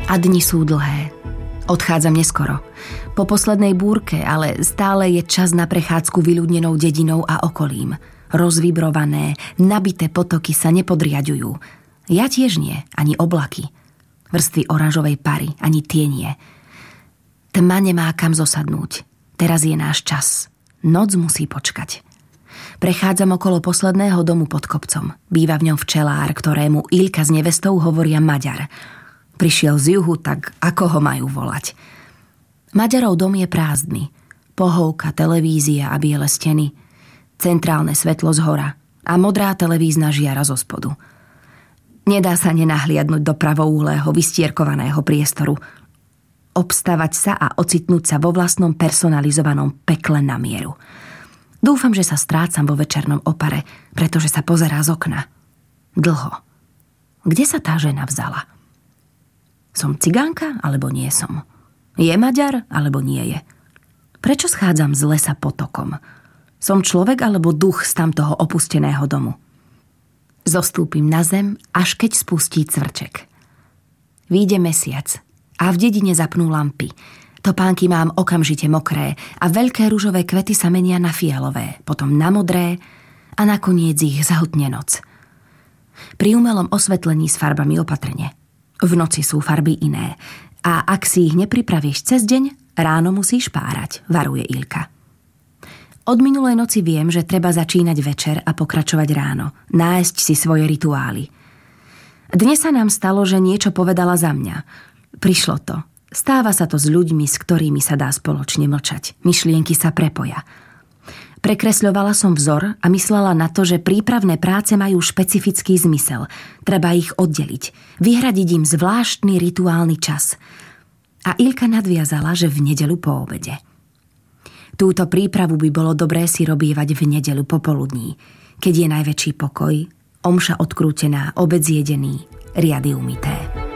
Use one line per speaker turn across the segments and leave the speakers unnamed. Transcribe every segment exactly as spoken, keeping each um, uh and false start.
A dni sú dlhé. Odchádzam neskoro. Po poslednej búrke, ale stále je čas na prechádzku vyľudnenou dedinou a okolím. Rozvibrované, nabité potoky sa nepodriaďujú. Ja tiež nie, ani oblaky. Vrstvy oranžovej pary, ani tie nie. Tma nemá kam zosadnúť. Teraz je náš čas. Noc musí počkať. Prechádzam okolo posledného domu pod kopcom. Býva v ňom včelár, ktorému Ilka s nevestou hovoria Maďar. Prišiel z juhu, tak ako ho majú volať? Maďarov dom je prázdny. Pohovka, televízia a biele steny. Centrálne svetlo zhora a modrá televízna žiara zo spodu. Nedá sa nenahliadnúť do pravoúhlého, vystierkovaného priestoru. Obstávať sa a ocitnúť sa vo vlastnom personalizovanom pekle na mieru. Dúfam, že sa strácam vo večernom opare, pretože sa pozerá z okna. Dlho. Kde sa tá žena vzala? Som cigánka, alebo nie som? Je Maďar, alebo nie je? Prečo schádzam z lesa potokom? Som človek, alebo duch z tamtoho opusteného domu? Zostúpim na zem, až keď spustí cvrček. Výjde mesiac a v dedine zapnú lampy. Topánky mám okamžite mokré a veľké ružové kvety sa menia na fialové, potom na modré a nakoniec ich zahutne noc. Pri umelom osvetlení s farbami opatrne. V noci sú farby iné a ak si ich nepripravíš cez deň, ráno musíš párať, varuje Ilka. Od minulej noci viem, že treba začínať večer a pokračovať ráno, nájsť si svoje rituály. Dnes sa nám stalo, že niečo povedala za mňa. Prišlo to. Stáva sa to s ľuďmi, s ktorými sa dá spoločne mlčať. Myšlienky sa prepoja. Prekresľovala som vzor a myslela na to, že prípravné práce majú špecifický zmysel. Treba ich oddeliť. Vyhradiť im zvláštny rituálny čas. A Ilka nadviazala, že v nedeľu po obede. Túto prípravu by bolo dobré si robievať v nedeľu popoludní, keď je najväčší pokoj, omša odkrútená, obed zjedený, riady umyté.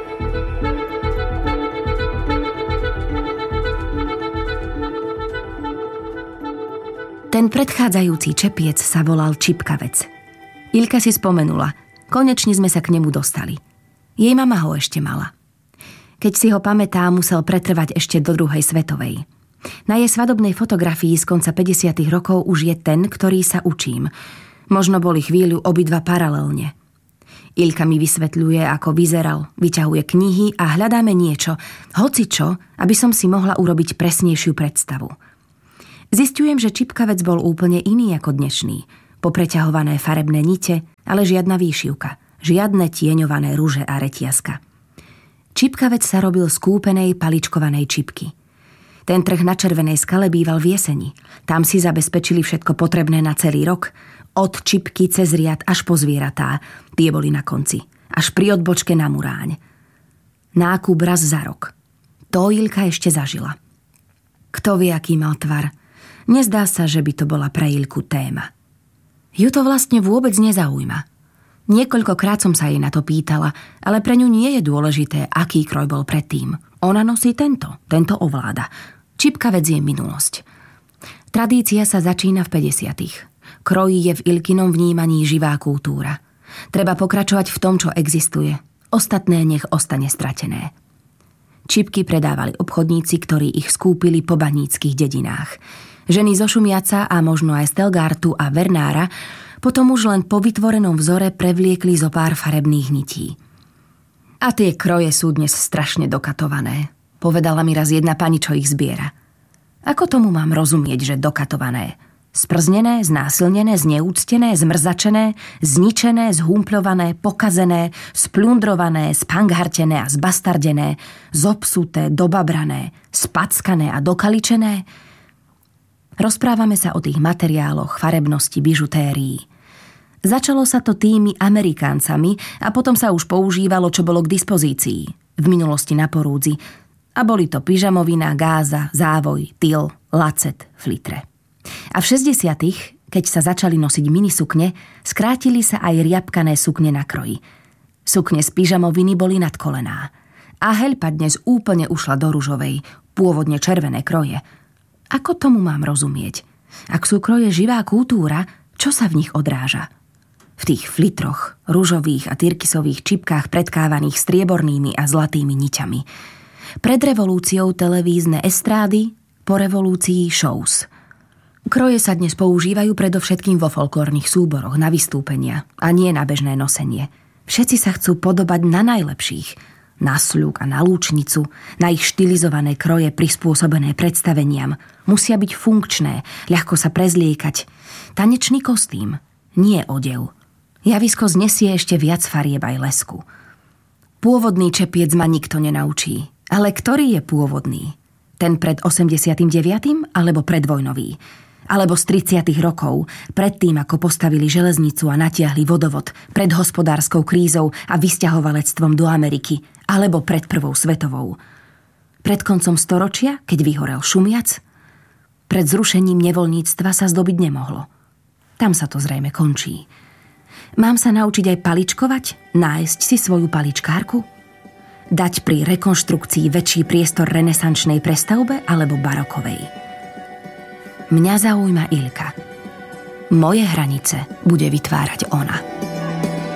Ten predchádzajúci čepiec sa volal Čipkavec. Ilka si spomenula. Konečne sme sa k nemu dostali. Jej mama ho ešte mala. Keď si ho pamätá, musel pretrvať ešte do druhej svetovej. Na jej svadobnej fotografii z konca päťdesiatych rokov už je ten, ktorý sa učím. Možno boli chvíľu obidva paralelne. Ilka mi vysvetľuje, ako vyzeral, vyťahuje knihy a hľadáme niečo, hocičo, aby som si mohla urobiť presnejšiu predstavu. Zistujem, že Čipkavec bol úplne iný ako dnešný. Popreťahované farebné nite, ale žiadna výšivka, žiadne tieňované ruže a retiaska. Čipkavec sa robil z kúpenej paličkovanej čipky. Ten trh na Červenej skale býval v jeseni. Tam si zabezpečili všetko potrebné na celý rok. Od čipky cez riad až po zvieratá. Tie boli na konci. Až pri odbočke na Muráň. Nákup raz za rok. To Ilka ešte zažila. Kto vie, aký mal tvar. Nezdá sa, že by to bola pre Ilku téma. Ju to vlastne vôbec nezaujíma. Niekoľkokrát som sa jej na to pýtala, ale pre ňu nie je dôležité, aký kroj bol predtým. Ona nosí tento, tento ovláda. Čipkavec je minulosť. Tradícia sa začína v päťdesiatych. Kroj je v Ilkinom vnímaní živá kultúra. Treba pokračovať v tom, čo existuje. Ostatné nech ostane stratené. Čipky predávali obchodníci, ktorí ich skúpili po baníckych dedinách. Ženy zo Šumiaca a možno aj Stelgartu a Vernára potom už len po vytvorenom vzore prevliekli zo pár farebných nití. A tie kroje sú dnes strašne dokatované, povedala mi raz jedna pani, čo ich zbiera. Ako tomu mám rozumieť, že dokatované? Sprznené, znásilnené, zneúctené, zmrzačené, zničené, zhumpľované, pokazené, splundrované, spanghartené a zbastardené, zopsuté, dobabrané, spackané a dokaličené? Rozprávame sa o tých materiáloch, farebnosti, bižutérií. Začalo sa to tými Amerikáncami a potom sa už používalo, čo bolo k dispozícii. V minulosti na porúdzi. A boli to pyžamovina, gáza, závoj, tyl, lacet, flitre. A v šesťdesiatych, keď sa začali nosiť minisukne, skrátili sa aj riapkané sukne na kroji. Sukne z pyžamoviny boli nad kolená. A heľpa dnes úplne ušla do ružovej, pôvodne červené kroje. Ako tomu mám rozumieť? Ak sú kroje živá kultúra, čo sa v nich odráža? v tých flitroch, ružových a tyrkysových čipkách predkávaných striebornými a zlatými niťami. Pred revolúciou televízne estrády, po revolúcii shows. Kroje sa dnes používajú predovšetkým vo folklórnych súboroch na vystúpenia a nie na bežné nosenie. Všetci sa chcú podobať na najlepších, na sľuk a na lúčnicu, na ich štilizované kroje prispôsobené predstaveniam. Musia byť funkčné, ľahko sa prezliekať. Tanečný kostým, nie odev. Javisko znesie ešte viac farieb aj lesku. Pôvodný čepiec ma nikto nenaučí. Ale ktorý je pôvodný? Ten pred osemdesiatym deviatym alebo predvojnový? Alebo z tridsiatych rokov, predtým ako postavili železnicu a natiahli vodovod, pred hospodárskou krízou a vysťahovalectvom do Ameriky, alebo pred prvou svetovou? Pred koncom storočia, keď vyhorel Šumiac? Pred zrušením nevoľníctva sa zdobiť nemohlo. Tam sa to zrejme končí. Mám sa naučiť aj paličkovať? Nájsť si svoju paličkárku? Dať pri rekonštrukcii väčší priestor renesančnej prestavbe alebo barokovej? Mňa zaujíma Ilka. Moje hranice bude vytvárať ona.